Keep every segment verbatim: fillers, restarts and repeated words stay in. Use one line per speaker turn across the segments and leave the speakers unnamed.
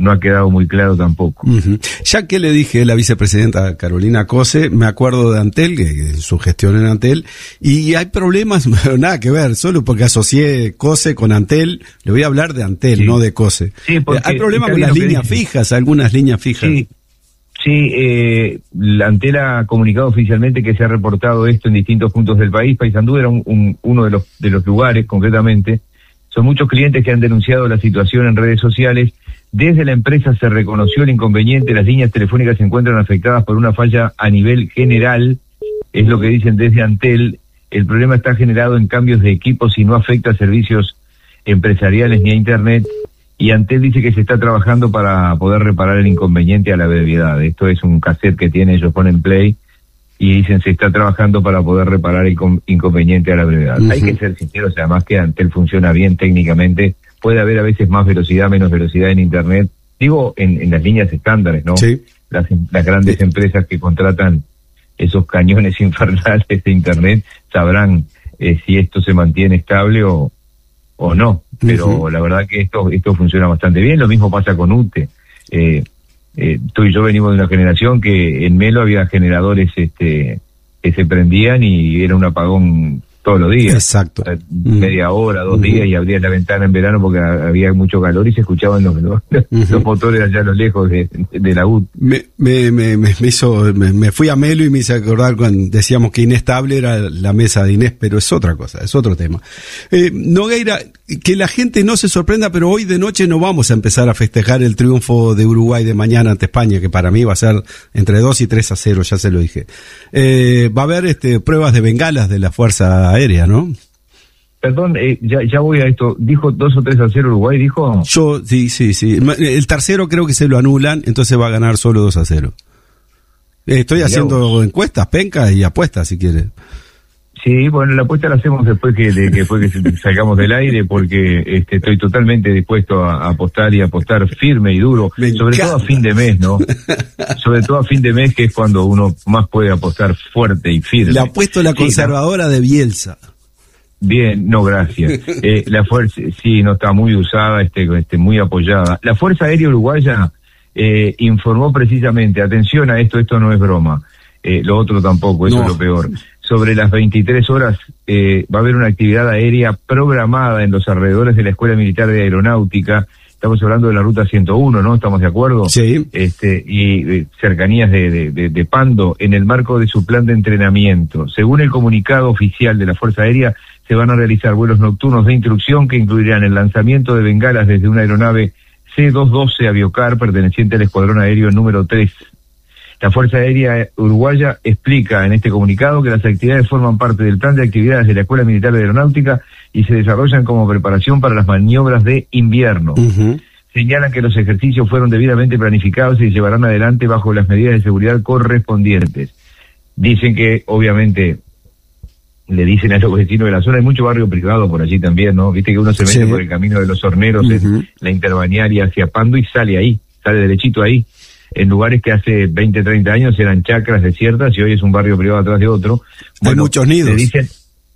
no ha quedado muy claro tampoco.
Uh-huh. Ya que le dije a la vicepresidenta Carolina Cose, me acuerdo de Antel, que, que su gestión en Antel, y hay problemas, pero nada que ver, solo porque asocié Cose con Antel, le voy a hablar de Antel, sí. no de Cose. Sí, eh, hay problemas con las líneas fijas, algunas líneas fijas.
Sí. Sí, eh, la Antel ha comunicado oficialmente que se ha reportado esto en distintos puntos del país. Paysandú era un, un, uno de los, de los lugares, concretamente. Son muchos clientes que han denunciado la situación en redes sociales. Desde la empresa se reconoció el inconveniente. Las líneas telefónicas se encuentran afectadas por una falla a nivel general. Es lo que dicen desde Antel. El problema está generado en cambios de equipos y no afecta a servicios empresariales ni a Internet. Y Antel dice que se está trabajando para poder reparar el inconveniente a la brevedad. Esto es un cassette que tiene, ellos ponen play y dicen se está trabajando para poder reparar el inconveniente a la brevedad. Uh-huh. Hay que ser sinceros, además que Antel funciona bien técnicamente. Puede haber a veces más velocidad, menos velocidad en Internet. Digo, en, en las líneas estándares, ¿no?
Sí.
Las, las grandes sí. empresas que contratan esos cañones infernales de Internet sabrán eh, si esto se mantiene estable o o no, pero uh-huh. la verdad que esto esto funciona bastante bien. Lo mismo pasa con U T E. Eh, eh, tú y yo venimos de una generación que en Melo había generadores este que se prendían y era un apagón todos los días.
Exacto.
Media hora, dos uh-huh. días, y abrías la ventana en verano porque había mucho calor y se escuchaban los, los, uh-huh. los motores allá a lo lejos de, de la U T E.
Me, me, me, me hizo, me, me fui a Melo y me hice acordar cuando decíamos que inestable era la mesa de Inés, pero es otra cosa, es otro tema. Eh, Nogueira, que la gente no se sorprenda, pero hoy de noche no vamos a empezar a festejar el triunfo de Uruguay de mañana ante España, que para mí va a ser entre dos y tres a cero, ya se lo dije. Eh, va a haber este pruebas de bengalas de la Fuerza Aérea, ¿no?
Perdón, eh, ya, ya voy a esto. ¿Dijo dos o tres a cero Uruguay, dijo?
Yo, sí, sí, sí. El tercero creo que se lo anulan, entonces va a ganar solo dos a cero. Estoy Mirá haciendo vos. encuestas, pencas y apuestas, si quieres.
Sí, bueno, la apuesta la hacemos después que, de, que, después que salgamos del aire, porque este, estoy totalmente dispuesto a, a apostar y a apostar firme y duro, Me sobre encanta. todo a fin de mes, ¿no? Sobre todo a fin de mes, que es cuando uno más puede apostar fuerte y firme.
Le apuesto la conservadora sí, ¿no? de Bielsa.
Bien, no, gracias. Eh, la fuerza, sí, no está muy usada, este, este, muy apoyada. La Fuerza Aérea Uruguaya eh, informó precisamente, atención a esto, esto no es broma, eh, lo otro tampoco, eso no. es lo peor. Sobre las veintitrés horas eh, va a haber una actividad aérea programada en los alrededores de la Escuela Militar de Aeronáutica. Estamos hablando de la ruta ciento uno, ¿no? ¿Estamos de acuerdo?
Sí.
Este, y eh, cercanías de, de, de, de Pando, en el marco de su plan de entrenamiento. Según el comunicado oficial de la Fuerza Aérea, se van a realizar vuelos nocturnos de instrucción que incluirán el lanzamiento de bengalas desde una aeronave C doscientos doce Aviocar perteneciente al Escuadrón Aéreo número tres. La Fuerza Aérea Uruguaya explica en este comunicado que las actividades forman parte del plan de actividades de la Escuela Militar de Aeronáutica y se desarrollan como preparación para las maniobras de invierno. Uh-huh. Señalan que los ejercicios fueron debidamente planificados y se llevarán adelante bajo las medidas de seguridad correspondientes. Dicen que, obviamente, le dicen a los vecinos de la zona, hay mucho barrio privado por allí también, ¿no? Viste que uno se mete sí. por el camino de los horneros, uh-huh. en la interbañaria hacia Pando y sale ahí, sale derechito ahí. En lugares que hace veinte, treinta años eran chacras desiertas y hoy es un barrio privado atrás de otro.
Bueno, hay muchos nidos.
Le dicen,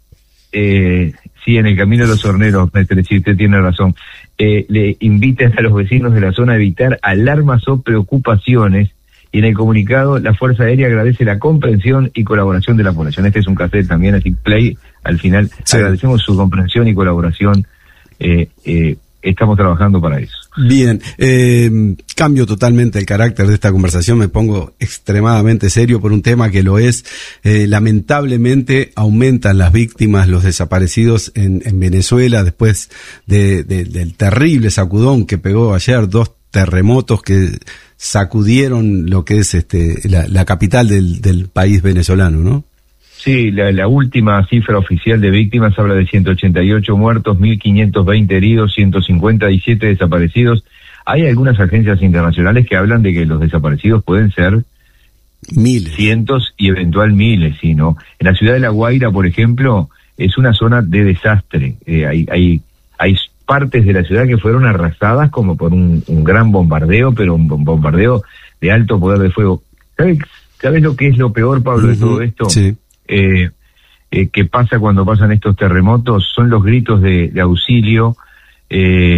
eh, sí, en el camino de los horneros, si usted tiene razón, eh, le invitan a los vecinos de la zona a evitar alarmas o preocupaciones, y en el comunicado la Fuerza Aérea agradece la comprensión y colaboración de la población. Este es un cassette también, así play, al final sí. agradecemos su comprensión y colaboración, eh, eh, estamos trabajando para eso.
Bien, eh, cambio totalmente el carácter de esta conversación, me pongo extremadamente serio por un tema que lo es. Eh, lamentablemente aumentan las víctimas, los desaparecidos en, en Venezuela después de, de, del terrible sacudón que pegó ayer, dos terremotos que sacudieron lo que es este la, la capital del, del país venezolano, ¿no?
Sí, la, la última cifra oficial de víctimas habla de ciento ochenta y ocho muertos, mil quinientos veinte heridos, ciento cincuenta y siete desaparecidos. Hay algunas agencias internacionales que hablan de que los desaparecidos pueden ser
miles,
cientos y eventual miles, ¿sí, no? En la ciudad de La Guaira, por ejemplo, es una zona de desastre. Eh, hay, hay, hay partes de la ciudad que fueron arrasadas como por un, un gran bombardeo, pero un bombardeo de alto poder de fuego. ¿Sabes, ¿sabes lo que es lo peor, Pablo, uh-huh. de todo esto?
Sí.
Eh, eh, que pasa cuando pasan estos terremotos son los gritos de, de auxilio, eh,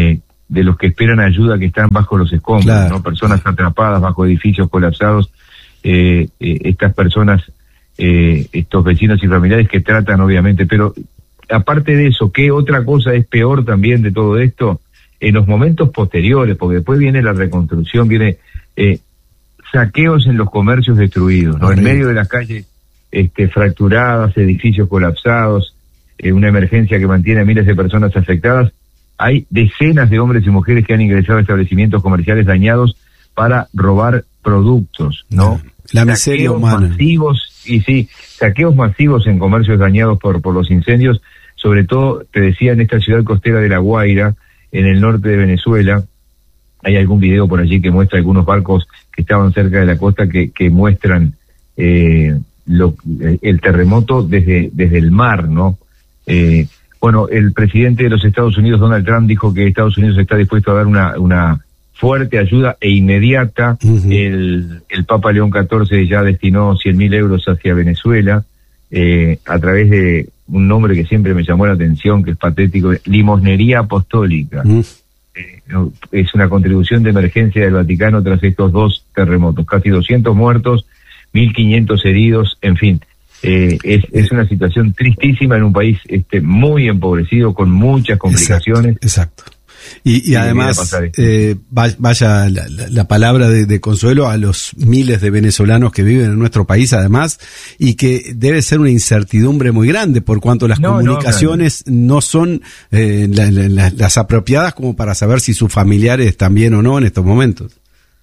de los que esperan ayuda que están bajo los escombros,
claro,
¿no? Personas
claro.
atrapadas bajo edificios colapsados, eh, eh, estas personas, eh, estos vecinos y familiares que tratan obviamente, pero aparte de eso, ¿qué otra cosa es peor también de todo esto? En los momentos posteriores, porque después viene la reconstrucción, viene eh, saqueos en los comercios destruidos, ¿no? En medio de las calles este, fracturadas, edificios colapsados, eh, una emergencia que mantiene a miles de personas afectadas. Hay decenas de hombres y mujeres que han ingresado a establecimientos comerciales dañados para robar productos, ¿no?
La miseria
saqueos
humana.
masivos, y sí, saqueos masivos en comercios dañados por, por los incendios, sobre todo, te decía, en esta ciudad costera de La Guaira, en el norte de Venezuela. Hay algún video por allí que muestra algunos barcos que estaban cerca de la costa que, que muestran eh, lo, el terremoto desde, desde el mar, ¿no? Eh, Bueno, el presidente de los Estados Unidos, Donald Trump, dijo que Estados Unidos está dispuesto a dar una, una fuerte ayuda e inmediata. Uh-huh. El, el Papa León catorce ya destinó cien mil euros hacia Venezuela, eh, a través de un nombre que siempre me llamó la atención, que es patético, limosnería apostólica. Uh-huh. Eh, es una contribución de emergencia del Vaticano tras estos dos terremotos. Casi doscientos muertos, mil quinientos heridos, en fin. Eh, es, es una situación tristísima en un país este muy empobrecido, con muchas complicaciones.
Exacto. exacto. Y, y además, eh, vaya la, la palabra de, de consuelo a los miles de venezolanos que viven en nuestro país, además, y que debe ser una incertidumbre muy grande por cuanto las no, comunicaciones no, no. no son eh, la, la, las apropiadas como para saber si sus familiares están bien o no en estos momentos.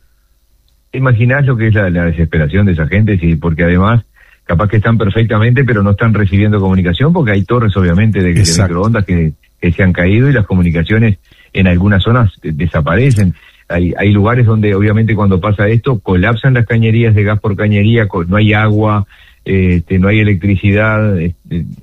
Imaginás lo que es la, la desesperación de esa gente, sí, porque además capaz que están perfectamente, pero no están recibiendo comunicación, porque hay torres, obviamente, de, de microondas que, que se han caído y las comunicaciones en algunas zonas desaparecen. Hay, hay lugares donde, obviamente, cuando pasa esto, colapsan las cañerías de gas por cañería, no hay agua, eh, no hay electricidad. Es,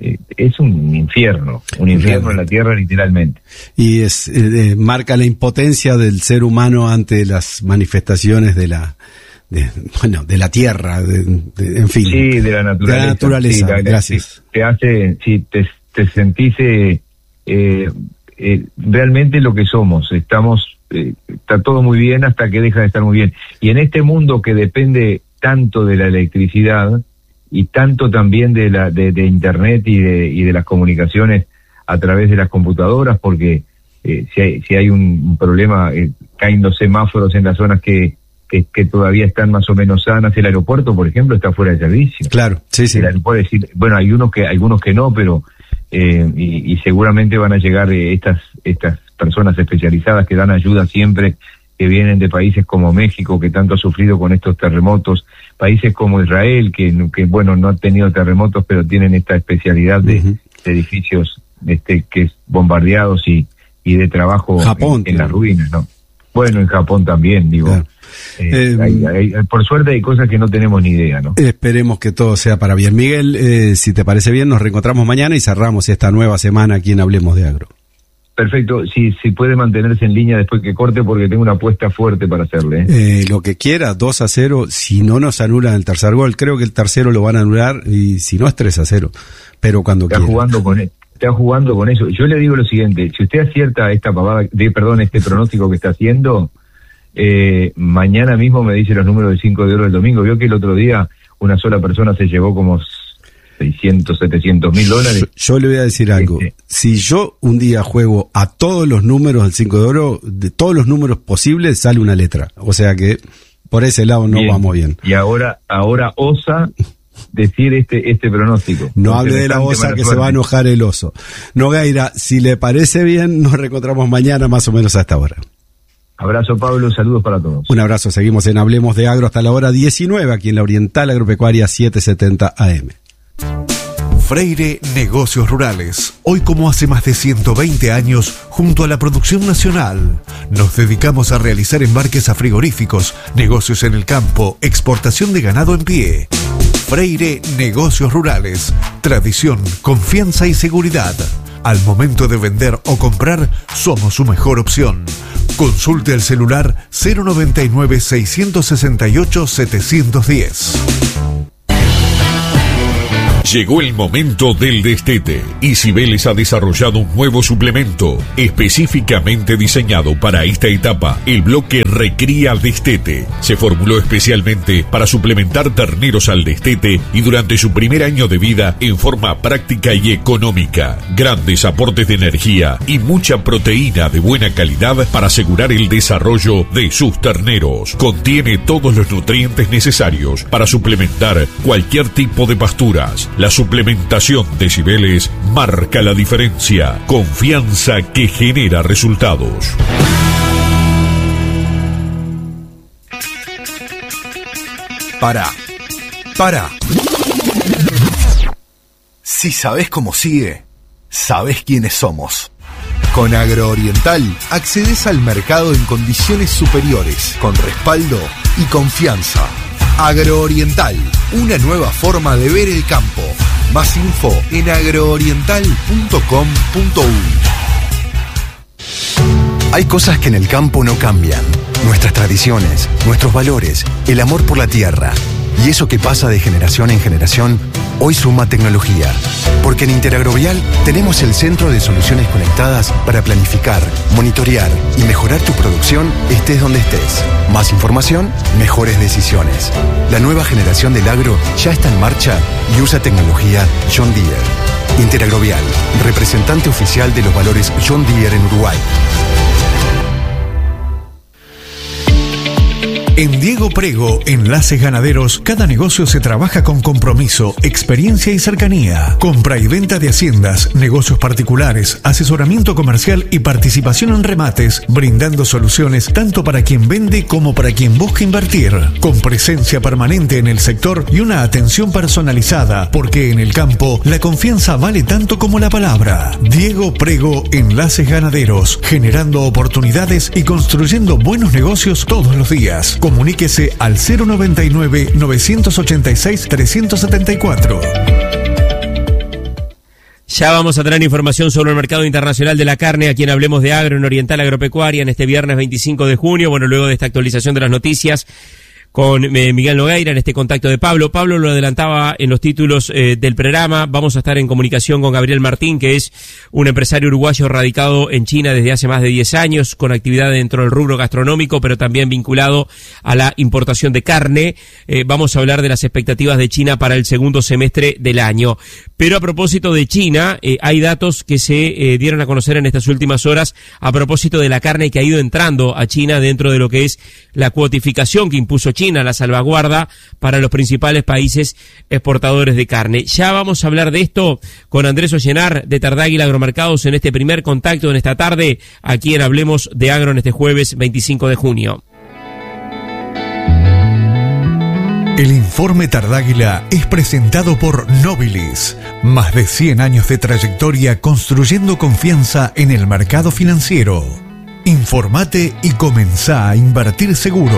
es un infierno, un infierno en la tierra, literalmente.
Y es eh, marca la impotencia del ser humano ante las manifestaciones de la... De, bueno, de la tierra, de, de, en fin.
Sí, de la naturaleza.
De la naturaleza,
sí, la,
gracias.
Te hace, sí, te, te sentís eh, eh, eh, realmente lo que somos. Estamos, eh, está todo muy bien hasta que deja de estar muy bien. Y en este mundo que depende tanto de la electricidad y tanto también de la de, de internet y de, y de las comunicaciones a través de las computadoras, porque eh, si hay, si hay un, un problema, eh, caen los semáforos en las zonas que Que, que todavía están más o menos sanas. El aeropuerto, por ejemplo, está fuera de servicio.
Claro, sí, sí.
Decir, bueno, hay unos que algunos que no, pero eh, y, y seguramente van a llegar eh, estas estas personas especializadas que dan ayuda siempre, que vienen de países como México, que tanto ha sufrido con estos terremotos, países como Israel, que, que bueno, no han tenido terremotos, pero tienen esta especialidad de, uh-huh. de edificios este que bombardeados y, y de trabajo
Japón,
en, en las ruinas, ¿no? Bueno, en Japón también, digo. Claro. Eh, eh, hay, hay, por suerte hay cosas que no tenemos ni idea, ¿no?
Esperemos que todo sea para bien. Miguel, eh, si te parece bien, nos reencontramos mañana y cerramos esta nueva semana aquí en Hablemos de Agro.
Perfecto, si sí, sí puede mantenerse en línea después que corte, porque tengo una apuesta fuerte para hacerle. ¿eh?
Eh, lo que quiera, dos a cero, si no nos anulan el tercer gol, creo que el tercero lo van a anular, y si no es tres a cero, pero cuando
está
quiera.
Jugando con él. Está jugando con eso. Yo le digo lo siguiente, si usted acierta esta pavada, de, perdón, este pronóstico que está haciendo, eh, mañana mismo me dice los números del cinco de oro del domingo. Vio que el otro día una sola persona se llevó como seiscientos, setecientos mil dólares.
Yo, yo le voy a decir algo. Este. Si yo un día juego a todos los números del cinco de oro, de todos los números posibles, sale una letra. O sea que por ese lado no
bien.
vamos bien.
Y ahora, ahora osa decir este este pronóstico.
No hable de la osa que suerte. Se va a enojar el oso. Nogueira, si le parece bien, nos reencontramos mañana más o menos a esta hora.
Abrazo, Pablo, saludos para todos.
Un abrazo, seguimos en Hablemos de Agro hasta la hora diecinueve aquí en la Oriental Agropecuaria setecientos setenta A M.
Freire Negocios Rurales. Hoy, como hace más de ciento veinte años, junto a la producción nacional, nos dedicamos a realizar embarques a frigoríficos, negocios en el campo, exportación de ganado en pie. Freire Negocios Rurales. Tradición, confianza y seguridad. Al momento de vender o comprar, somos su mejor opción. Consulte el celular cero noventa y nueve, seiscientos sesenta y ocho, setecientos diez.
Llegó el momento del destete y Cibeles ha desarrollado un nuevo suplemento específicamente diseñado para esta etapa, el bloque Recría Destete. Se formuló especialmente para suplementar terneros al destete y durante su primer año de vida en forma práctica y económica. Grandes aportes de energía y mucha proteína de buena calidad para asegurar el desarrollo de sus terneros. Contiene todos los nutrientes necesarios para suplementar cualquier tipo de pasturas. La suplementación de Cibeles marca la diferencia. Confianza que genera resultados.
Para. Para. Si sabés cómo sigue, sabés quiénes somos. Con Agrooriental accedes al mercado en condiciones superiores, con respaldo y confianza. Agrooriental, una nueva forma de ver el campo. Más info en agrooriental punto com punto uy. Hay cosas que en el campo no cambian. Nuestras tradiciones, nuestros valores, el amor por la tierra. Y eso que pasa de generación en generación, hoy suma tecnología. Porque en Interagrovial tenemos el centro de soluciones conectadas para planificar, monitorear y mejorar tu producción estés donde estés. Más información, mejores decisiones. La nueva generación del agro ya está en marcha y usa tecnología John Deere. Interagrovial, representante oficial de los valores John Deere en Uruguay.
En Diego Prego, Enlaces Ganaderos, cada negocio se trabaja con compromiso, experiencia y cercanía. Compra y venta de haciendas, negocios particulares, asesoramiento comercial y participación en remates, brindando soluciones tanto para quien vende como para quien busca invertir. Con presencia permanente en el sector y una atención personalizada, porque en el campo la confianza vale tanto como la palabra. Diego Prego, Enlaces Ganaderos, generando oportunidades y construyendo buenos negocios todos los días. Comuníquese al cero noventa y nueve, novecientos ochenta y seis, trescientos setenta y cuatro.
Ya vamos a tener información sobre el mercado internacional de la carne, a quien hablemos de agro en Oriental Agropecuaria en este viernes veinticinco de junio. Bueno, luego de esta actualización de las noticias con eh, Miguel Nogueira en este contacto de Pablo. Pablo lo adelantaba en los títulos eh, del programa. Vamos a estar en comunicación con Gabriel Martín, que es un empresario uruguayo radicado en China desde hace más de diez años, con actividad dentro del rubro gastronómico, pero también vinculado a la importación de carne. Eh, vamos a hablar de las expectativas de China para el segundo semestre del año. Pero a propósito de China, eh, hay datos que se eh, dieron a conocer en estas últimas horas a propósito de la carne que ha ido entrando a China dentro de lo que es la cuotificación que impuso China. China, la salvaguarda para los principales países exportadores de carne. Ya vamos a hablar de esto con Andrés Ollenar de Tardáguila Agromercados en este primer contacto en esta tarde, aquí en Hablemos de Agro en este jueves veinticinco de junio.
El informe Tardáguila es presentado por Nobilis. Más de cien años de trayectoria construyendo confianza en el mercado financiero. Informate y comenzá a invertir seguro.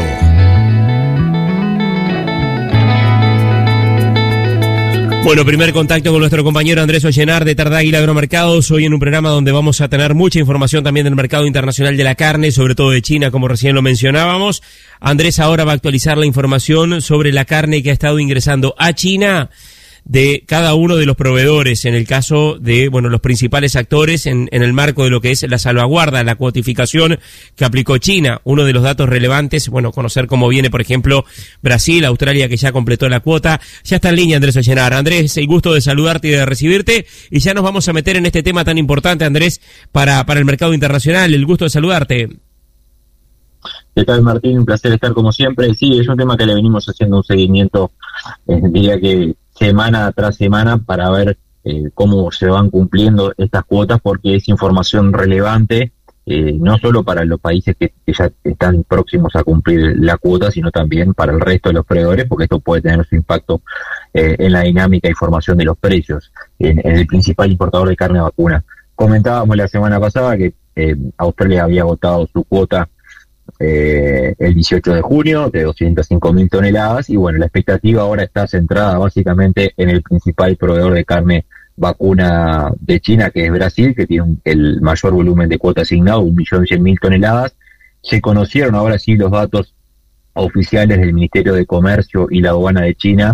Bueno, primer contacto con nuestro compañero Andrés Ollenar de Tardáguila Agromercados, hoy en un programa donde vamos a tener mucha información también del mercado internacional de la carne, sobre todo de China, como recién lo mencionábamos. Andrés ahora va a actualizar la información sobre la carne que ha estado ingresando a China de cada uno de los proveedores, en el caso de, bueno, los principales actores en, en el marco de lo que es la salvaguarda, la cuotificación que aplicó China. Uno de los datos relevantes, bueno, conocer cómo viene, por ejemplo, Brasil, Australia, que ya completó la cuota. Ya está en línea Andrés Ollenar. Andrés, el gusto de saludarte y de recibirte, y ya nos vamos a meter en este tema tan importante, Andrés, para, para el mercado internacional. El gusto de saludarte.
¿Qué tal, Martín? Un placer estar como siempre. Sí, es un tema que le venimos haciendo un seguimiento, eh, diría que semana tras semana, para ver eh, cómo se van cumpliendo estas cuotas, porque es información relevante, eh, no solo para los países que, que ya están próximos a cumplir la cuota, sino también para el resto de los proveedores, porque esto puede tener su impacto eh, en la dinámica y formación de los precios en, en el principal importador de carne vacuna. Comentábamos la semana pasada que eh, Australia había agotado su cuota Eh, el dieciocho de junio de doscientas cinco mil toneladas, y bueno, la expectativa ahora está centrada básicamente en el principal proveedor de carne vacuna de China, que es Brasil, que tiene un, el mayor volumen de cuota asignado, un millón cien mil toneladas. Se conocieron ahora sí los datos oficiales del Ministerio de Comercio y la Aduana de China,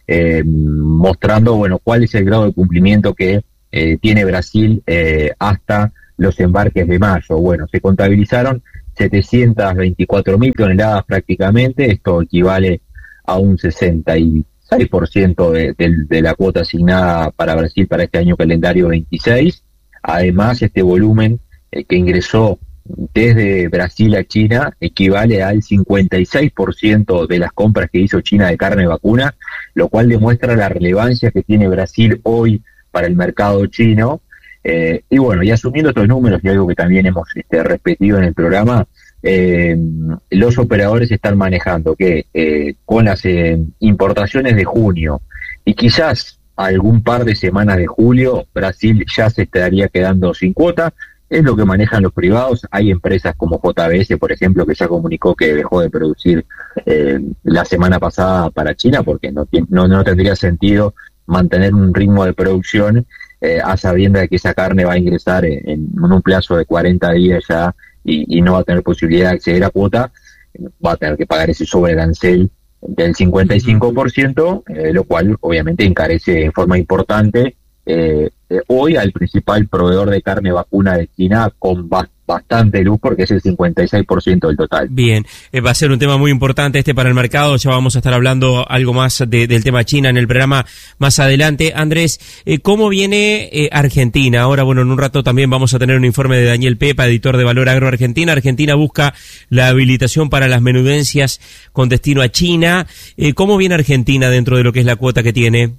eh, mostrando, bueno, cuál es el grado de cumplimiento que eh, tiene Brasil eh, hasta los embarques de mayo. Bueno, se contabilizaron setecientas veinticuatro mil toneladas prácticamente, esto equivale a un sesenta y seis por ciento de, de, de la cuota asignada para Brasil para este año calendario veintiséis. Además, este volumen eh, que ingresó desde Brasil a China equivale al cincuenta y seis por ciento de las compras que hizo China de carne vacuna, lo cual demuestra la relevancia que tiene Brasil hoy para el mercado chino. Eh, y bueno, y asumiendo estos números, y algo que también hemos este, repetido en el programa, eh, los operadores están manejando que eh, con las eh, importaciones de junio y quizás algún par de semanas de julio, Brasil ya se estaría quedando sin cuota. Es lo que manejan los privados. Hay empresas como J B S, por ejemplo, que ya comunicó que dejó de producir eh, la semana pasada para China, porque no, no, no tendría sentido mantener un ritmo de producción eh, a sabiendas de que esa carne va a ingresar en, en un plazo de cuarenta días ya y, y no va a tener posibilidad de acceder a cuota. Va a tener que pagar ese sobrearancel del cincuenta y cinco por ciento, eh, lo cual obviamente encarece en forma importante eh, eh, hoy al principal proveedor de carne vacuna de China con ba- bastante luz, porque es el cincuenta y seis por ciento del total.
Bien, eh, va a ser un tema muy importante este para el mercado. Ya vamos a estar hablando algo más de, del tema China en el programa más adelante. Andrés, eh, ¿cómo viene eh, Argentina? Ahora, bueno, en un rato también vamos a tener un informe de Daniel Pepa, editor de Valor Agro Argentina. Argentina busca la habilitación para las menudencias con destino a China. Eh, ¿Cómo viene Argentina dentro de lo que es la cuota que tiene?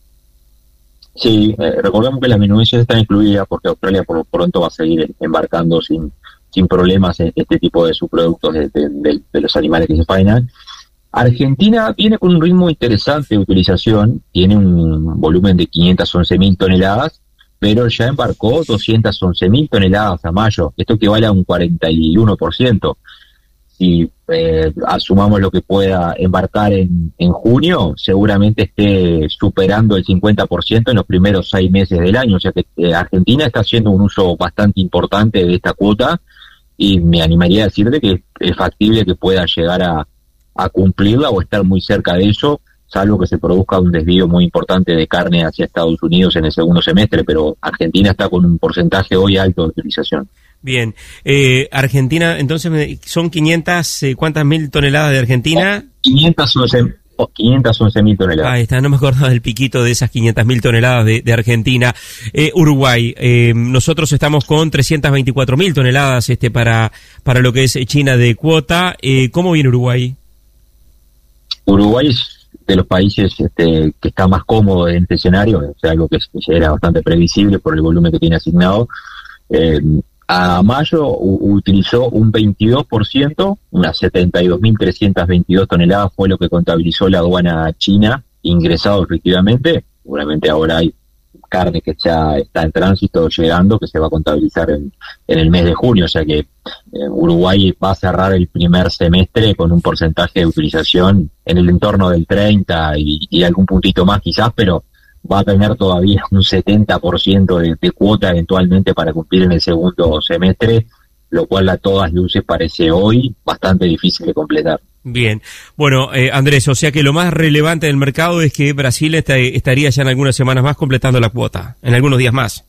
Sí, eh, recordemos que las menudencias están incluidas porque Australia por pronto va a seguir embarcando sin sin problemas en este tipo de subproductos de, de, de, de los animales que se faenan. Argentina viene con un ritmo interesante de utilización, tiene un volumen de quinientas once mil toneladas, pero ya embarcó doscientas once mil toneladas a mayo. Esto equivale a un cuarenta y uno por ciento. Si eh, asumamos lo que pueda embarcar en, en junio, seguramente esté superando el cincuenta por ciento en los primeros seis meses del año. O sea que eh, Argentina está haciendo un uso bastante importante de esta cuota y me animaría a decirte que es factible que pueda llegar a, a cumplirla o estar muy cerca de eso, salvo que se produzca un desvío muy importante de carne hacia Estados Unidos en el segundo semestre, pero Argentina está con un porcentaje hoy alto de utilización.
Bien, eh, Argentina, entonces, ¿son quinientas, eh, cuántas mil toneladas de Argentina?
quinientas once mil toneladas.
Ahí está, no me acordaba del piquito de esas quinientas mil toneladas de, de Argentina. Eh, Uruguay, eh, nosotros estamos con trescientas veinticuatro mil toneladas este para para lo que es China de cuota. Eh, ¿Cómo viene Uruguay?
Uruguay es de los países este, que está más cómodo en este escenario, o sea, algo que ya era bastante previsible por el volumen que tiene asignado. Eh, A mayo u- utilizó un veintidós por ciento, unas setenta y dos mil trescientas veintidós toneladas fue lo que contabilizó la aduana china, ingresado efectivamente. Seguramente ahora hay carne que ya está en tránsito llegando, que se va a contabilizar en, en el mes de junio, o sea que eh, Uruguay va a cerrar el primer semestre con un porcentaje de utilización en el entorno del treinta y, y algún puntito más quizás, pero va a tener todavía un setenta por ciento de, de cuota eventualmente para cumplir en el segundo semestre, lo cual a todas luces parece hoy bastante difícil de completar.
Bien, bueno, eh, Andrés, o sea que lo más relevante del mercado es que Brasil está, estaría ya en algunas semanas más completando la cuota, en algunos días más.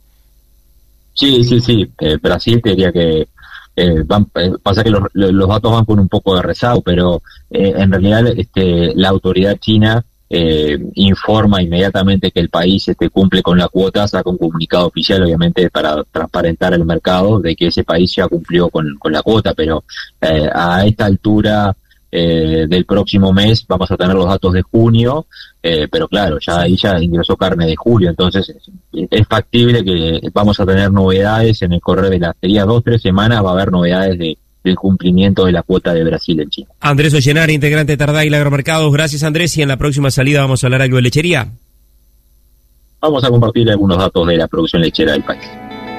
Sí, sí, sí, eh, Brasil te diría que eh, van, eh, pasa que los, los datos van con un poco de rezago, pero eh, en realidad este, la autoridad china Eh, informa inmediatamente que el país este, cumple con la cuota, saca un comunicado oficial obviamente para transparentar el mercado de que ese país ya cumplió con, con la cuota, pero eh, a esta altura eh, del próximo mes vamos a tener los datos de junio, eh, pero claro, ya ahí ya ingresó carne de julio, entonces es, es factible que vamos a tener novedades en el correr de las sería dos, tres semanas, va a haber novedades de el cumplimiento de la cuota de Brasil en China.
Andrés Ollenar, integrante de Tardáguila Agromercados, gracias Andrés, y en la próxima salida vamos a hablar algo de lechería.
Vamos a compartir algunos datos de la producción lechera del país.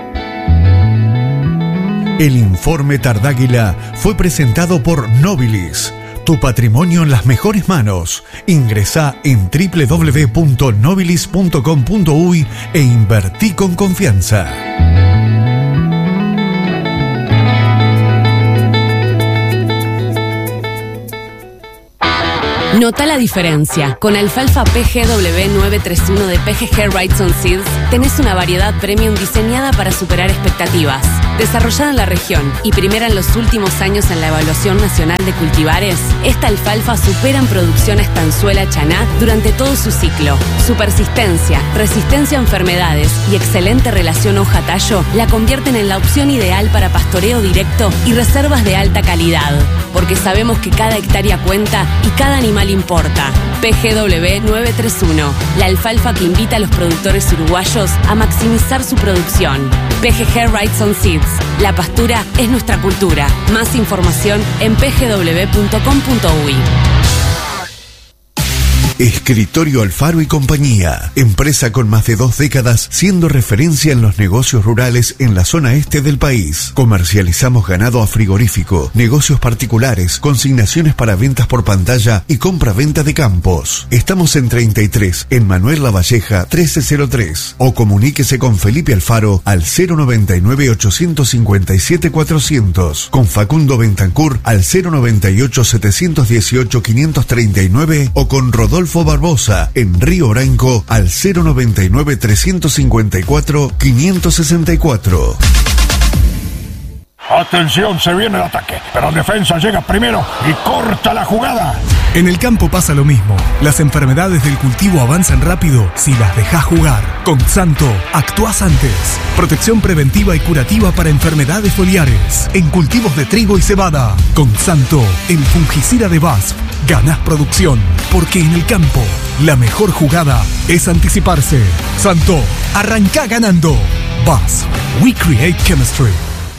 El informe Tardáguila fue presentado por Nobilis. Tu patrimonio en las mejores manos. Ingresá en doble u doble u doble u punto nobilis punto com punto uy e invertí con confianza.
Nota la diferencia. Con alfalfa P G W nueve tres uno de P G G Wrightson Seeds tenés una variedad premium diseñada para superar expectativas. Desarrollada en la región y primera en los últimos años en la Evaluación Nacional de Cultivares, esta alfalfa supera en producción a Estanzuela Chaná durante todo su ciclo. Su persistencia, resistencia a enfermedades y excelente relación hoja-tallo la convierten en la opción ideal para pastoreo directo y reservas de alta calidad. Porque sabemos que cada hectárea cuenta y cada animal importa. P G W nueve tres uno, la alfalfa que invita a los productores uruguayos a maximizar su producción. P G G Wrightson Seeds, la pastura es nuestra cultura. Más información en p g w punto com punto u y.
Escritorio Alfaro y Compañía, empresa con más de dos décadas siendo referencia en los negocios rurales en la zona este del país. Comercializamos ganado a frigorífico, negocios particulares, consignaciones para ventas por pantalla y compra-venta de campos. Estamos en treinta y tres, en Manuel Lavalleja trece cero tres, o comuníquese con Felipe Alfaro al cero noventa y nueve, ochocientos cincuenta y siete, cuatrocientos, con Facundo Bentancur al cero noventa y ocho, setecientos dieciocho, quinientos treinta y nueve o con Rodolfo Barbosa en Río Branco al cero noventa y nueve, trescientos cincuenta y cuatro, quinientos sesenta y cuatro.
Atención, se viene el ataque, pero defensa llega primero y corta la jugada.
En el campo pasa lo mismo. Las enfermedades del cultivo avanzan rápido si las dejás jugar. Con Xanto, actuás antes. Protección preventiva y curativa para enfermedades foliares en cultivos de trigo y cebada. Con Xanto, el fungicida de B A S F, ganás producción. Porque en el campo, la mejor jugada es anticiparse. Xanto, arrancá ganando. B A S F, We Create Chemistry.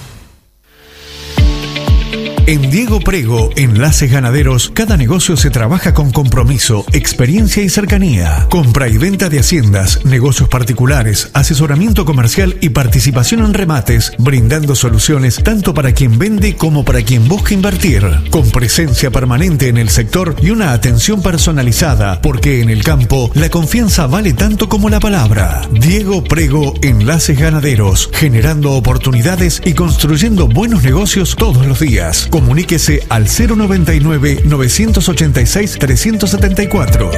En Diego Prego, Enlaces Ganaderos, cada negocio se trabaja con compromiso, experiencia y cercanía. Compra y venta de haciendas, negocios particulares, asesoramiento comercial y participación en remates, brindando soluciones tanto para quien vende como para quien busca invertir. Con presencia permanente en el sector y una atención personalizada, porque en el campo la confianza vale tanto como la palabra. Diego Prego, Enlaces Ganaderos, generando oportunidades y construyendo buenos negocios todos los días. Comuníquese al cero noventa y nueve, novecientos ochenta y seis, trescientos setenta y cuatro.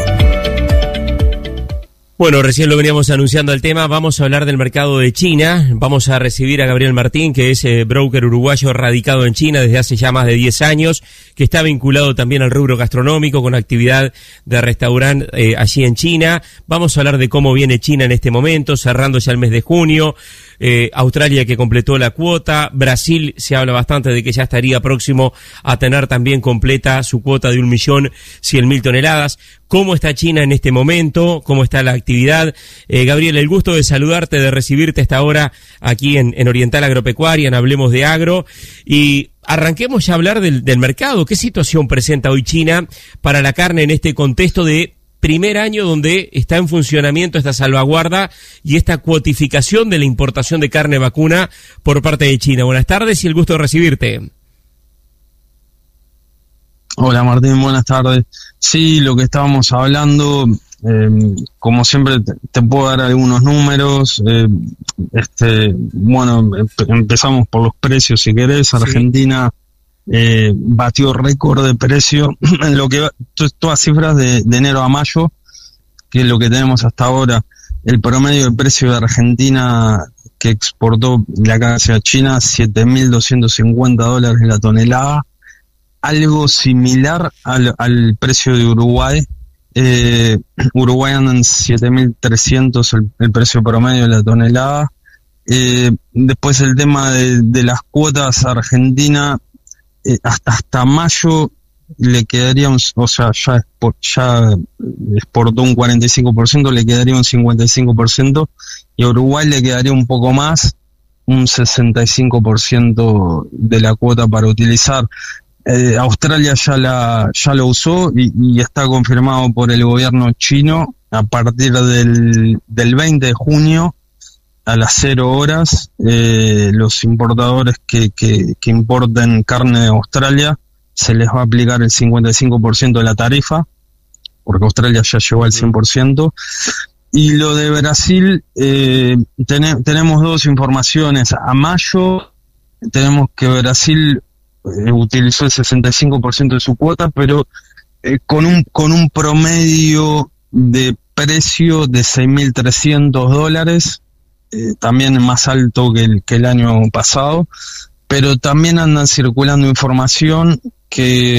Bueno, recién lo veníamos anunciando el tema, vamos a hablar del mercado de China, vamos a recibir a Gabriel Martín, que es eh, broker uruguayo radicado en China desde hace ya más de diez años, que está vinculado también al rubro gastronómico con actividad de restaurante eh, allí en China. Vamos a hablar de cómo viene China en este momento, cerrando ya el mes de junio, eh, Australia que completó la cuota, Brasil se habla bastante de que ya estaría próximo a tener también completa su cuota de un millón cien mil toneladas. ¿Cómo está China en este momento? ¿Cómo está la actividad? Eh, Gabriel, el gusto de saludarte, de recibirte a esta hora aquí en, en Oriental Agropecuaria, en Hablemos de Agro. Y arranquemos ya a hablar del, del mercado. ¿Qué situación presenta hoy China para la carne en este contexto de primer año donde está en funcionamiento esta salvaguarda y esta cuotificación de la importación de carne vacuna por parte de China? Buenas tardes y el gusto de recibirte.
Hola Martín, buenas tardes. Sí, lo que estábamos hablando, eh, como siempre te, te puedo dar algunos números. Eh, este, bueno, empe- empezamos por los precios si querés. Argentina eh, batió récord de precio en lo que va, to- todas cifras de, de enero a mayo, que es lo que tenemos hasta ahora. El promedio de precio de Argentina que exportó la carne hacia China, siete mil doscientos cincuenta dólares la tonelada. Algo similar al, al precio de Uruguay. Eh, Uruguay anda en siete mil trescientos el, el precio promedio de la tonelada. Eh, después el tema de, de las cuotas a Argentina, eh, hasta hasta mayo le quedaría un, o sea, ya, expo, ya exportó un cuarenta y cinco por ciento, le quedaría un cincuenta y cinco por ciento, y a Uruguay le quedaría un poco más, un sesenta y cinco por ciento de la cuota para utilizar. Eh, Australia ya la ya lo usó y, y está confirmado por el gobierno chino a partir del, del veinte de junio a las cero horas. Eh, los importadores que, que, que importen carne de Australia se les va a aplicar el cincuenta y cinco por ciento de la tarifa, porque Australia ya llegó al cien por ciento. Y lo de Brasil, eh, ten, tenemos dos informaciones. A mayo tenemos que Brasil utilizó el sesenta y cinco por ciento de su cuota, pero eh, con un con un promedio de precio de seis mil trescientos dólares, eh, también más alto que el, que el año pasado, pero también andan circulando información que